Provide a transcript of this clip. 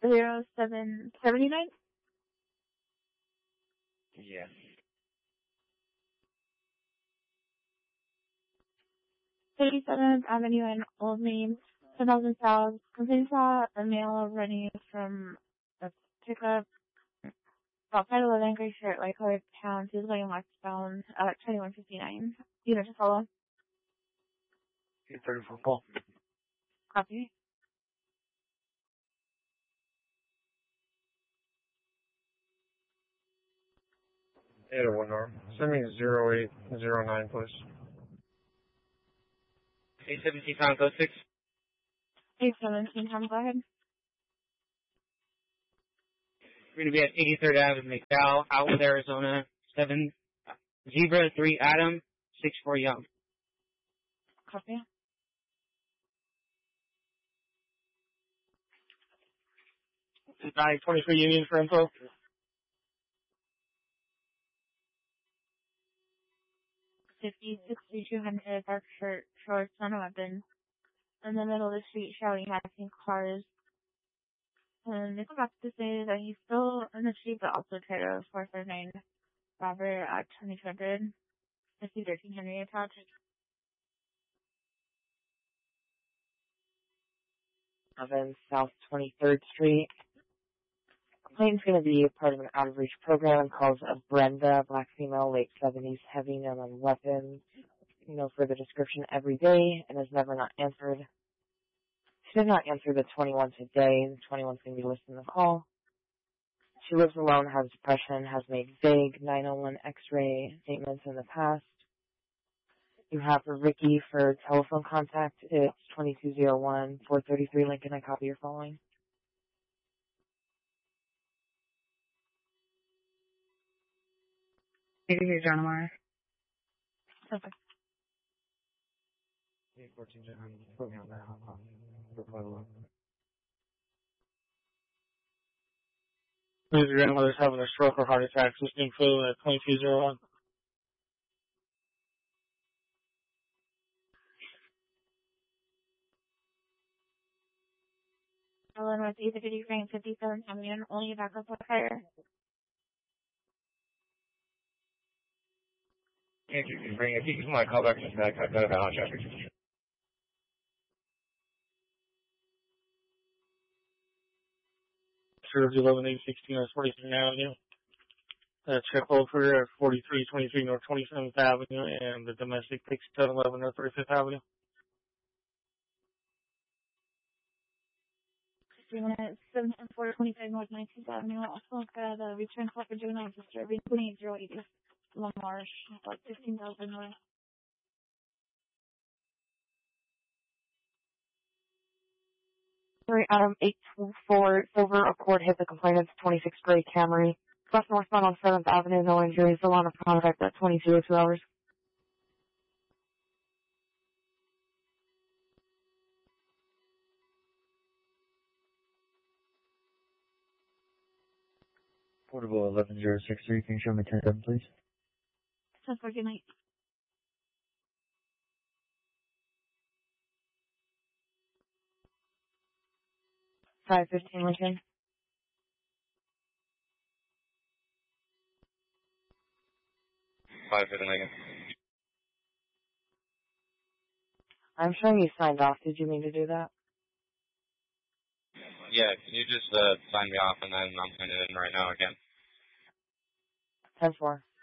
0779. Yes. 37th Avenue in Old Main, 10,000 South. Company saw a male running from a pickup outside of the gray shirt, light colored pants. He was going westbound at 2159. Unit to follow. 34 call. Copy. 801 North. Send me 0809, please. 817 pound, code 6. 817, Tom, go ahead. We're going to be at 83rd Avenue, McDowell, Outwood, Arizona. 7 Zebra, 3 Adam, 64 Young. Copy. Nine 23 Union for info. 6200 dark shirt, shorts, on a weapon. In the middle of the street shouting at pink cars. And they come back to say that he's still in the street, but also tried a 449 robber at 2200. 13 Henry attached. Then South 23rd Street. Complaint's going to be part of an out-of-reach program and calls a Brenda, black female, late 70s, heavy known on weapons. No further description every day and has never not answered. She did not answer the 21 today. The 21's going to be listed in the call. She lives alone, has depression, has made vague 901 x-ray statements in the past. You have for Ricky for telephone contact. It's 2201-433 Lincoln. I copy your following. Thank you, John Amara. Okay. 814, His grandmother's having a stroke or heart attack. Listening flu at 2201. Ellen with either 50 Frank 57 Avenue, only backup for fire. If you can call back to back, I've got a balance traffic. Serves 11816 on 42nd Avenue. Check over at 4323 North 27th Avenue and the domestic takes 711 North 35th Avenue. 425 North 19th Avenue. Also got a return call for juvenile disturbing 28080 Lamarche, about 15,000 North. Sorry, Adam 824 Silver Accord hit the complainant's 26 gray Camry. Left northbound on 7th Avenue, no injuries. The line of contact at 2202 hours. Portable 11063, can you show me 10-7, please? 10-4, good night. $515 Lincoln. Lincoln. I'm showing you signed off. Did you mean to do that? Yeah, can you just sign me off and then I'm sending it in right now again? 10-4.